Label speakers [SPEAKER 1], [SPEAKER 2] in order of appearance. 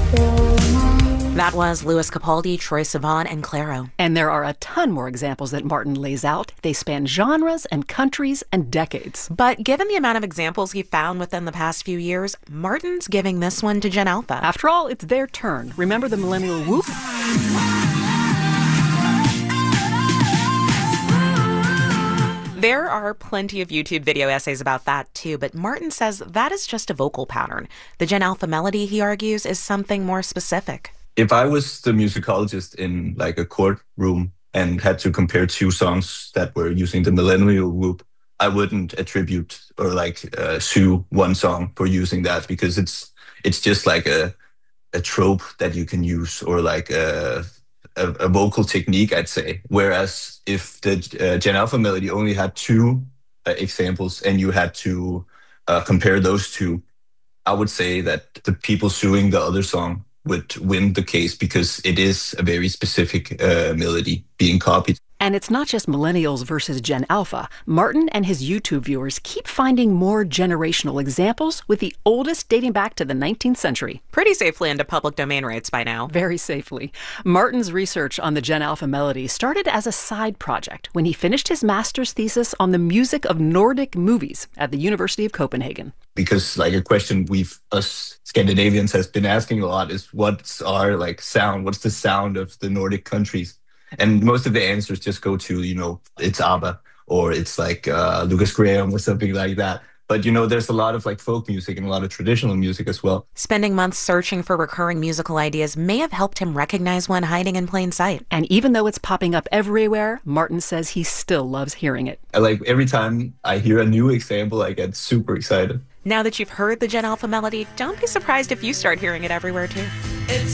[SPEAKER 1] That was Louis Capaldi, Troye Sivan, and Clairo.
[SPEAKER 2] And there are a ton more examples that Martin lays out. They span genres and countries and decades.
[SPEAKER 1] But given the amount of examples he found within the past few years, Martin's giving this one to Gen Alpha.
[SPEAKER 2] After all, it's their turn. Remember the millennial whoop?
[SPEAKER 1] There are plenty of YouTube video essays about that too, but Martin says that is just a vocal pattern. The Gen Alpha melody, he argues, is something more specific.
[SPEAKER 3] If I was the musicologist in like a courtroom and had to compare two songs that were using the millennial whoop, I wouldn't attribute or sue one song for using that, because it's just like a trope that you can use, or like a vocal technique, I'd say. Whereas if the Gen Alpha melody only had two examples and you had to compare those two, I would say that the people suing the other song would win the case, because it is a very specific melody being copied.
[SPEAKER 2] And it's not just millennials versus Gen Alpha. Martin and his YouTube viewers keep finding more generational examples, with the oldest dating back to the 19th century.
[SPEAKER 1] Pretty safely into public domain rights by now.
[SPEAKER 2] Very safely. Martin's research on the Gen Alpha melody started as a side project when he finished his master's thesis on the music of Nordic movies at the University of Copenhagen.
[SPEAKER 3] Because like a question us Scandinavians has been asking a lot is, what's our sound? What's the sound of the Nordic countries? And most of the answers just go to, it's ABBA, or it's Lucas Graham or something like that. But, there's a lot of folk music and a lot of traditional music as well.
[SPEAKER 1] Spending months searching for recurring musical ideas may have helped him recognize one hiding in plain sight.
[SPEAKER 2] And even though it's popping up everywhere, Martin says he still loves hearing it.
[SPEAKER 3] Every time I hear a new example, I get super excited.
[SPEAKER 1] Now that you've heard the Gen Alpha melody, don't be surprised if you start hearing it everywhere too.